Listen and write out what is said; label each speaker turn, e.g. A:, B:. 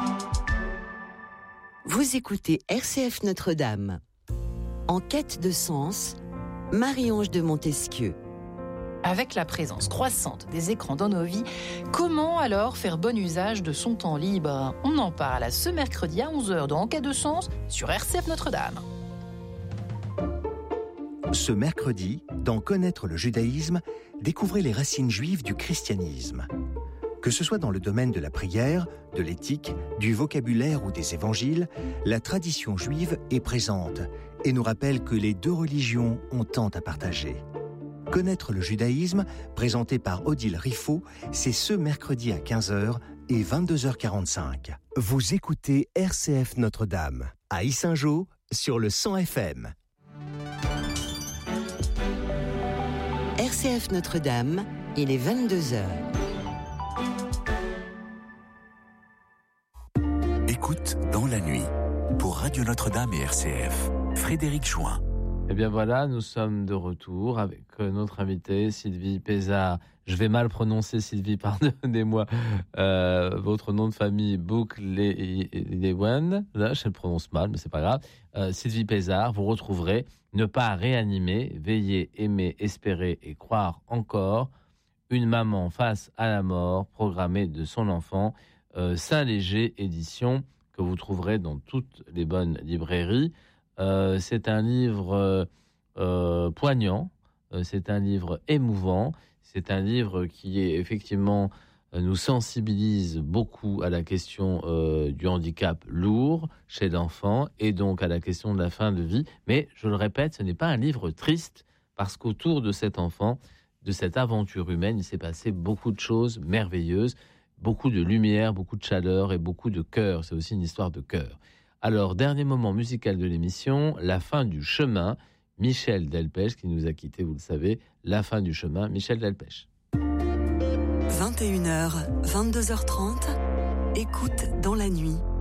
A: Vous écoutez RCF Notre-Dame. En quête de sens, Marie-Ange de Montesquieu.
B: Avec la présence croissante des écrans dans nos vies, comment alors faire bon usage de son temps libre ? On en parle ce mercredi à 11h dans En quête de sens sur RCF Notre-Dame.
C: Ce mercredi, dans Connaître le judaïsme, découvrez les racines juives du christianisme. Que ce soit dans le domaine de la prière, de l'éthique, du vocabulaire ou des évangiles, la tradition juive est présente et nous rappelle que les deux religions ont tant à partager. Connaître le judaïsme, présenté par Odile Riffaut, c'est ce mercredi à 15h et 22h45. Vous écoutez RCF Notre-Dame, à Yssingeaux, sur le 100 FM.
A: RCF Notre-Dame, il est 22h.
D: Écoute dans la nuit, pour Radio Notre-Dame et RCF, Frédéric Join.
E: Eh bien voilà, nous sommes de retour avec notre invitée Sylvie Pézard. Je vais mal prononcer, Sylvie, pardonnez-moi. Votre nom de famille, Bouklewen. Là, je le prononce mal, mais c'est pas grave. Sylvie Pézard, vous retrouverez Ne pas réanimer, veiller, aimer, espérer et croire encore. Une maman face à la mort, programmée de son enfant. Saint-Léger édition, que vous trouverez dans toutes les bonnes librairies. C'est un livre poignant, c'est un livre émouvant, c'est un livre qui est effectivement nous sensibilise beaucoup à la question du handicap lourd chez l'enfant et donc à la question de la fin de vie. Mais je le répète, ce n'est pas un livre triste parce qu'autour de cet enfant, de cette aventure humaine, il s'est passé beaucoup de choses merveilleuses, beaucoup de lumière, beaucoup de chaleur et beaucoup de cœur. C'est aussi une histoire de cœur. Alors, dernier moment musical de l'émission, La fin du chemin, Michel Delpech, qui nous a quittés, vous le savez, La fin du chemin, Michel Delpech.
A: 21h, 22h30, écoute dans la nuit,